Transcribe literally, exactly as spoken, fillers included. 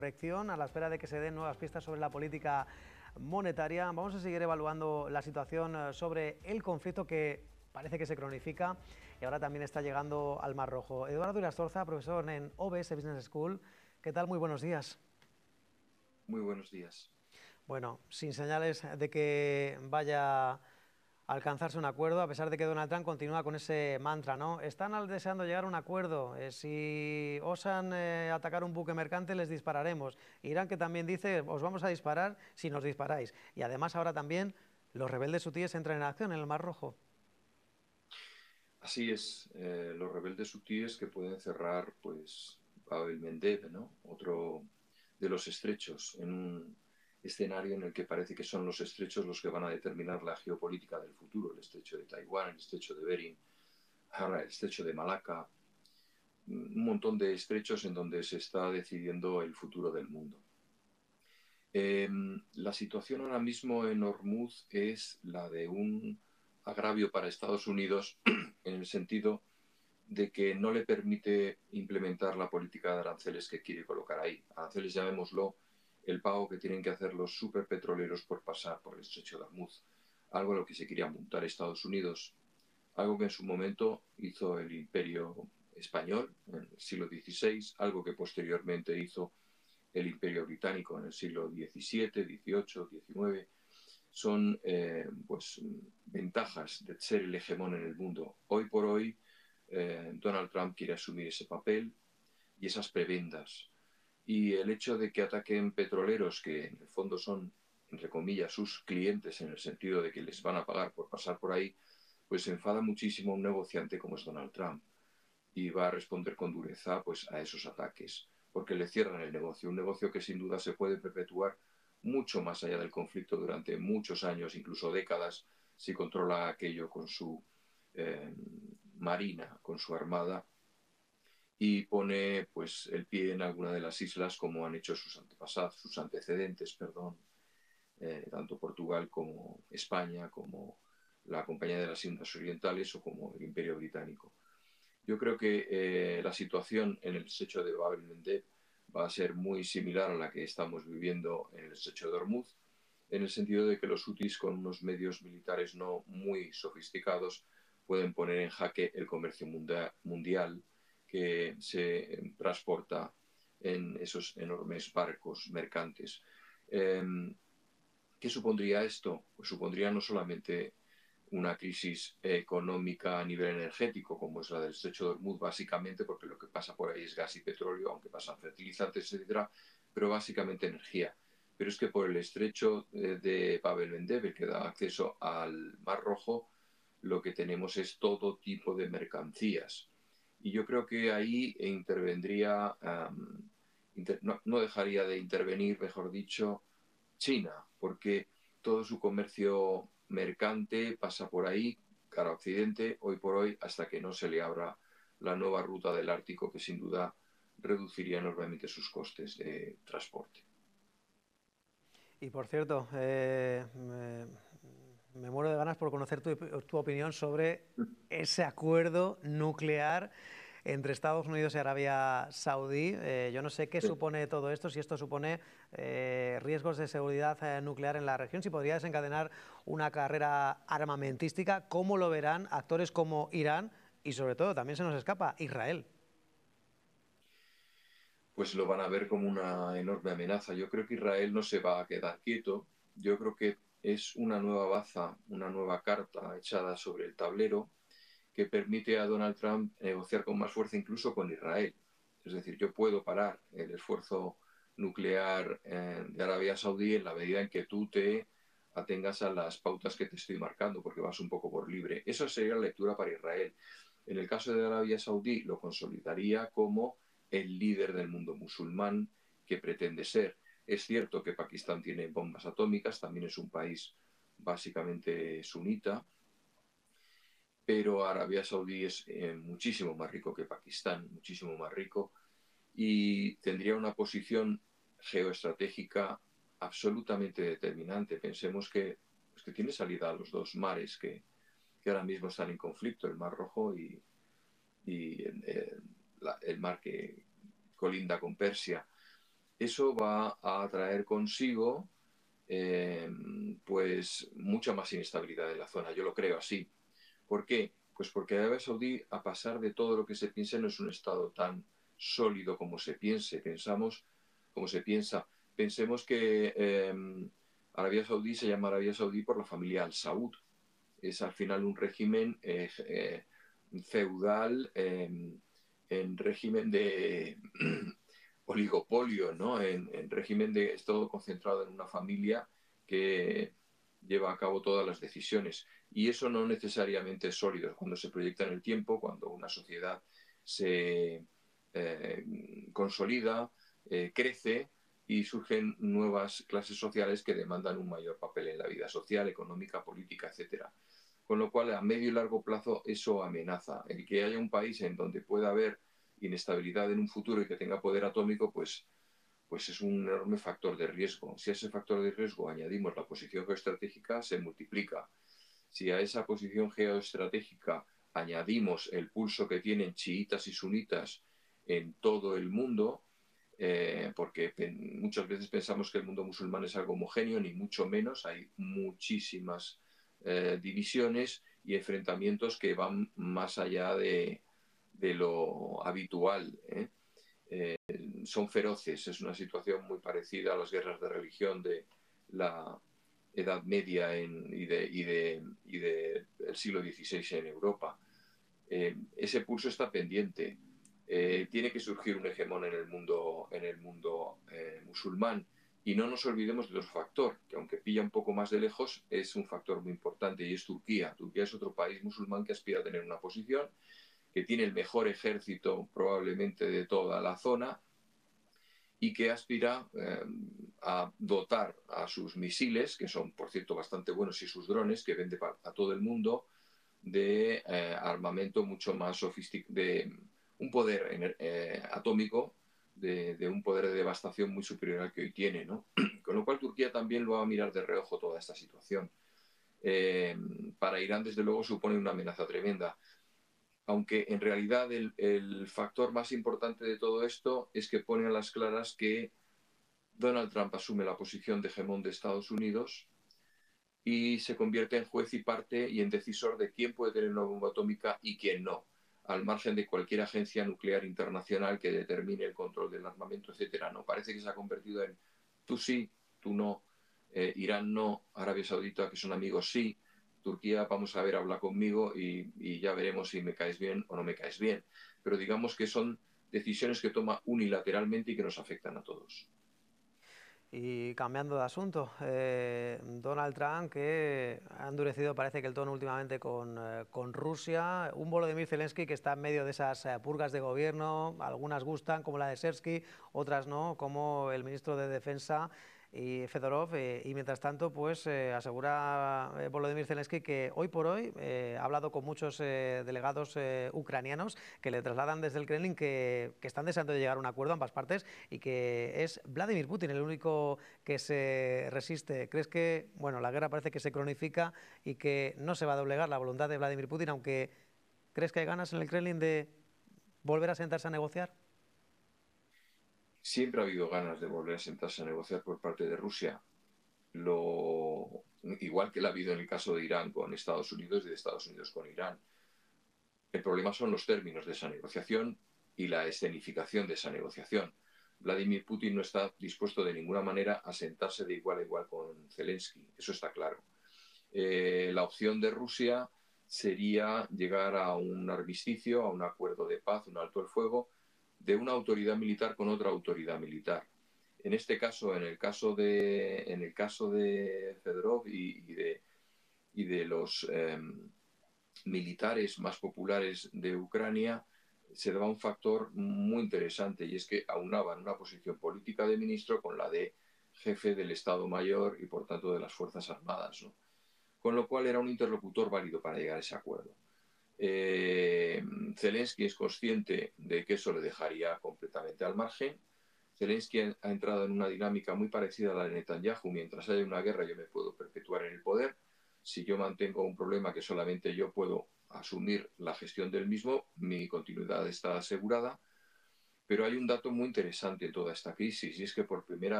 corrección, a la espera de que se den nuevas pistas sobre la política monetaria. Vamos a seguir evaluando la situación sobre el conflicto que parece que se cronifica y ahora también está llegando al Mar Rojo. Eduardo Irastorza, profesor en O B S Business School. ¿Qué tal? Muy buenos días. Muy buenos días. Bueno, sin señales de que vaya a alcanzarse un acuerdo, a pesar de que Donald Trump continúa con ese mantra, ¿no? Están deseando llegar a un acuerdo. Eh, si osan eh, atacar un buque mercante, les dispararemos. Irán, que también dice, os vamos a disparar si nos disparáis. Y además ahora también los rebeldes hutíes entran en acción en el Mar Rojo. Así es, eh, los rebeldes hutíes que pueden cerrar, pues, Bab el-Mandeb, ¿no? Otro de los estrechos, en un escenario en el que parece que son los estrechos los que van a determinar la geopolítica del futuro, el estrecho de Taiwán, el estrecho de Bering, ahora el estrecho de Malaca, un montón de estrechos en donde se está decidiendo el futuro del mundo. Eh, la situación ahora mismo en Hormuz es la de un agravio para Estados Unidos en el sentido de que no le permite implementar la política de aranceles que quiere colocar ahí. Aranceles, llamémoslo, el pago que tienen que hacer los superpetroleros por pasar por el estrecho de Hormuz, algo a lo que se quería montar Estados Unidos, algo que en su momento hizo el Imperio Español en el siglo dieciséis, algo que posteriormente hizo el Imperio Británico en el siglo diecisiete, dieciocho, diecinueve. Son eh, pues, ventajas de ser el hegemón en el mundo. Hoy por hoy, eh, Donald Trump quiere asumir ese papel y esas prebendas. Y el hecho de que ataquen petroleros, que en el fondo son, entre comillas, sus clientes, en el sentido de que les van a pagar por pasar por ahí, pues se enfada muchísimo un negociante como es Donald Trump y va a responder con dureza pues, a esos ataques, porque le cierran el negocio, un negocio que sin duda se puede perpetuar mucho más allá del conflicto durante muchos años, incluso décadas, si controla aquello con su eh, marina, con su armada, y pone pues el pie en alguna de las islas como han hecho sus antepasados, sus antecedentes, perdón, eh, tanto Portugal como España, como la Compañía de las Indias Orientales o como el Imperio Británico. Yo creo que eh, la situación en el estrecho de Bab el-Mandeb va a ser muy similar a la que estamos viviendo en el estrecho de Hormuz, en el sentido de que los hutis, con unos medios militares no muy sofisticados, pueden poner en jaque el comercio mundial que se transporta en esos enormes barcos mercantes. Eh, ¿Qué supondría esto? Pues supondría no solamente una crisis económica a nivel energético, como es la del estrecho de Hormuz, básicamente porque lo que pasa por ahí es gas y petróleo, aunque pasan fertilizantes, etcétera, pero básicamente energía. Pero es que por el estrecho de Bab el-Mandeb, que da acceso al Mar Rojo, lo que tenemos es todo tipo de mercancías. Y yo creo que ahí intervendría, um, inter no, no dejaría de intervenir, mejor dicho, China, porque todo su comercio mercante pasa por ahí, cara a Occidente, hoy por hoy, hasta que no se le abra la nueva ruta del Ártico, que sin duda reduciría enormemente sus costes de transporte. Y por cierto, eh, me, me muero de ganas por conocer tu, tu opinión sobre ese acuerdo nuclear entre Estados Unidos y Arabia Saudí. Eh, yo no sé qué Sí. supone todo esto, si esto supone eh, riesgos de seguridad eh, nuclear en la región, si podría desencadenar una carrera armamentística. ¿Cómo lo verán actores como Irán y, sobre todo, también se nos escapa, Israel? Pues lo van a ver como una enorme amenaza. Yo creo que Israel no se va a quedar quieto. Yo creo que es una nueva baza, una nueva carta echada sobre el tablero que permite a Donald Trump negociar con más fuerza incluso con Israel. Es decir, yo puedo parar el esfuerzo nuclear eh, de Arabia Saudí en la medida en que tú te atengas a las pautas que te estoy marcando, porque vas un poco por libre. Esa sería la lectura para Israel. En el caso de Arabia Saudí, lo consolidaría como el líder del mundo musulmán que pretende ser. Es cierto que Pakistán tiene bombas atómicas, también es un país básicamente sunita, pero Arabia Saudí es eh, muchísimo más rico que Pakistán, muchísimo más rico, y tendría una posición geoestratégica absolutamente determinante. Pensemos que, pues, que tiene salida a los dos mares que, que ahora mismo están en conflicto, el Mar Rojo y, y eh, la, el mar que colinda con Persia. eso va a traer consigo eh, pues mucha más inestabilidad en la zona. Yo lo creo así. ¿Por qué? Pues porque Arabia Saudí, a pesar de todo lo que se piense, no es un Estado tan sólido como se piense. Pensamos, como se piensa. Pensemos que eh, Arabia Saudí se llama Arabia Saudí por la familia Al Saud. Es al final un régimen eh, eh, feudal, eh, en régimen de oligopolio, ¿no? En, en régimen de es todo concentrado en una familia que lleva a cabo todas las decisiones. Y eso no necesariamente es sólido. Cuando se proyecta en el tiempo, cuando una sociedad se eh, consolida, eh, crece y surgen nuevas clases sociales que demandan un mayor papel en la vida social, económica, política, etcétera. Con lo cual, a medio y largo plazo, eso amenaza. El que haya un país en donde pueda haber inestabilidad en un futuro y que tenga poder atómico, pues, pues es un enorme factor de riesgo. Si a ese factor de riesgo añadimos la posición geoestratégica, se multiplica. Si a esa posición geoestratégica añadimos el pulso que tienen chiitas y sunitas en todo el mundo, eh, porque muchas veces pensamos que el mundo musulmán es algo homogéneo, ni mucho menos, hay muchísimas eh, divisiones y enfrentamientos que van más allá de, de lo habitual. ¿eh? Eh, son feroces, es una situación muy parecida a las guerras de religión de la Edad Media en, y, de, y, de, y de el siglo dieciséis en Europa. Eh, ese pulso está pendiente. Eh, tiene que surgir un hegemón en el mundo, en el mundo eh, musulmán. Y no nos olvidemos de otro factor, que aunque pilla un poco más de lejos, es un factor muy importante, y es Turquía. Turquía es otro país musulmán que aspira a tener una posición, que tiene el mejor ejército probablemente de toda la zona y que aspira eh, a dotar a sus misiles, que son por cierto bastante buenos, y sus drones, que vende a todo el mundo, de eh, armamento mucho más sofisticado, de un poder eh, atómico, de, de, un poder de devastación muy superior al que hoy tiene, ¿no? Con lo cual Turquía también lo va a mirar de reojo toda esta situación. Eh, para Irán, desde luego, supone una amenaza tremenda. Aunque en realidad el, el factor más importante de todo esto es que pone a las claras que Donald Trump asume la posición de hegemón de Estados Unidos y se convierte en juez y parte y en decisor de quién puede tener una bomba atómica y quién no, al margen de cualquier agencia nuclear internacional que determine el control del armamento, etcétera. No, parece que se ha convertido en tú sí, tú no, eh, Irán no, Arabia Saudita, que son amigos, sí, Turquía, vamos a ver, habla conmigo y, y ya veremos si me caes bien o no me caes bien. Pero digamos que son decisiones que toma unilateralmente y que nos afectan a todos. Y cambiando de asunto, eh, Donald Trump, que ha endurecido, parece que el tono últimamente con, eh, con Rusia, un Volodymyr Zelensky que está en medio de esas eh, purgas de gobierno, algunas gustan, como la de Sersky, otras no, como el ministro de Defensa y Fedorov, eh, y mientras tanto, pues eh, asegura eh, Volodymyr Zelensky que hoy por hoy eh, ha hablado con muchos eh, delegados eh, ucranianos que le trasladan desde el Kremlin que, que están deseando llegar a un acuerdo ambas partes y que es Vladimir Putin el único que se resiste. ¿Crees que, bueno, la guerra parece que se cronifica y que no se va a doblegar la voluntad de Vladimir Putin, aunque crees que hay ganas en el Kremlin de volver a sentarse a negociar? Siempre ha habido ganas de volver a sentarse a negociar por parte de Rusia. Lo, igual que la ha habido en el caso de Irán con Estados Unidos y de Estados Unidos con Irán. El problema son los términos de esa negociación y la escenificación de esa negociación. Vladimir Putin no está dispuesto de ninguna manera a sentarse de igual a igual con Zelensky, eso está claro. Eh, la opción de Rusia sería llegar a un armisticio, a un acuerdo de paz, un alto el fuego, de una autoridad militar con otra autoridad militar. En este caso, en el caso de, en el caso de Fedorov y, y, de, y de los eh, militares más populares de Ucrania, se daba un factor muy interesante, y es que aunaban una posición política de ministro con la de jefe del Estado Mayor y por tanto de las Fuerzas Armadas, ¿no? Con lo cual era un interlocutor válido para llegar a ese acuerdo. Eh, Zelensky es consciente de que eso le dejaría completamente al margen. Zelensky ha entrado en una dinámica muy parecida a la de Netanyahu. Mientras haya una guerra, yo me puedo perpetuar en el poder. Si yo mantengo un problema que solamente yo puedo asumir la gestión del mismo, mi continuidad está asegurada. Pero hay un dato muy interesante en toda esta crisis y es que por primera